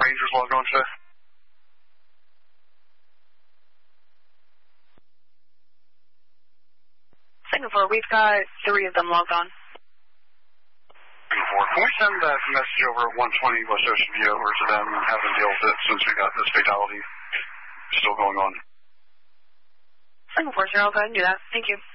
Rangers logged on today? Singapore, we've got 3 of them logged on. Singapore, can we send that message over at 120 West Ocean View over to them and have them deal with it since we got this fatality still going on? Singapore, sir, I'll go ahead and do that. Thank you.